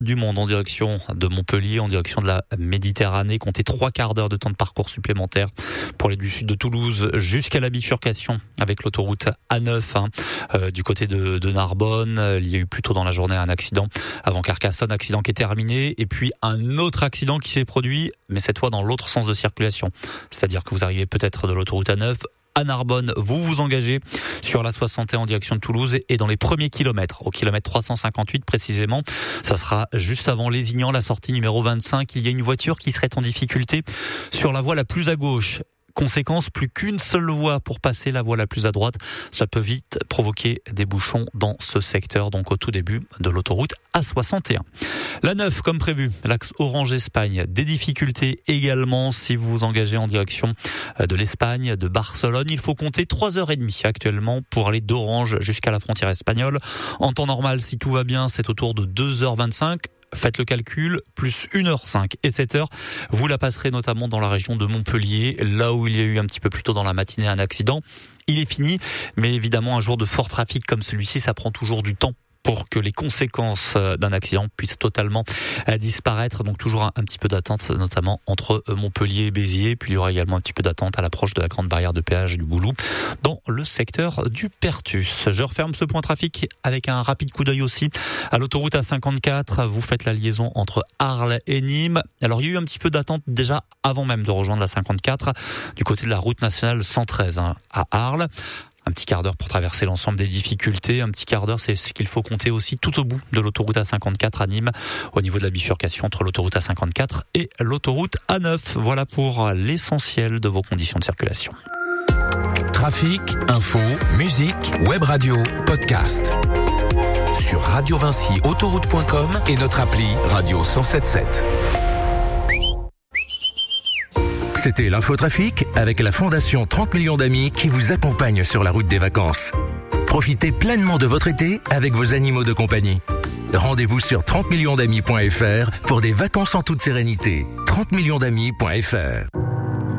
du monde en direction de Montpellier, en direction de la Méditerranée. Comptez 3 quarts d'heure de temps de parcours supplémentaire pour aller du sud de Toulouse jusqu'à la bifurcation avec l'autoroute A9 du côté de Narbonne. Il y a eu plus tôt dans la journée un accident avant Carcassonne, accident qui est terminé, et puis un autre accident qui s'est produit, mais cette fois dans l'autre sens de circulation. C'est-à-dire que vous arrivez peut-être de l'autoroute A9 à Narbonne, vous vous engagez sur la 61 en direction de Toulouse et dans les premiers kilomètres, au kilomètre 358 précisément, ça sera juste avant Lézignan, la sortie numéro 25. Il y a une voiture qui serait en difficulté sur la voie la plus à gauche. Conséquence, plus qu'une seule voie pour passer la voie la plus à droite. Ça peut vite provoquer des bouchons dans ce secteur, donc au tout début de l'autoroute A61. La 9, comme prévu, l'axe Orange-Espagne. Des difficultés également si vous vous engagez en direction de l'Espagne, de Barcelone. Il faut compter 3h30 actuellement pour aller d'Orange jusqu'à la frontière espagnole. En temps normal, si tout va bien, c'est autour de 2h25. Faites le calcul, plus 1h05 et 7h, vous la passerez notamment dans la région de Montpellier, là où il y a eu un petit peu plus tôt dans la matinée un accident. Il est fini, mais évidemment un jour de fort trafic comme celui-ci, ça prend toujours du temps pour que les conséquences d'un accident puissent totalement disparaître. Donc toujours un petit peu d'attente, notamment entre Montpellier et Béziers. Puis il y aura également un petit peu d'attente à l'approche de la grande barrière de péage du Boulou dans le secteur du Pertus. Je referme ce point trafic avec un rapide coup d'œil aussi à l'autoroute A54. Vous faites la liaison entre Arles et Nîmes. Alors il y a eu un petit peu d'attente déjà avant même de rejoindre la 54 du côté de la route nationale 113 à Arles. Un petit quart d'heure pour traverser l'ensemble des difficultés. Un petit quart d'heure, c'est ce qu'il faut compter aussi tout au bout de l'autoroute A54 à Nîmes, au niveau de la bifurcation entre l'autoroute A54 et l'autoroute A9. Voilà pour l'essentiel de vos conditions de circulation. Trafic, info, musique, web radio, podcast. Sur Radio Vinci, autoroute.com et notre appli Radio 107.7. C'était l'infotrafic avec la Fondation 30 millions d'amis qui vous accompagne sur la route des vacances. Profitez pleinement de votre été avec vos animaux de compagnie. Rendez-vous sur 30millionsdamis.fr pour des vacances en toute sérénité. 30millionsdamis.fr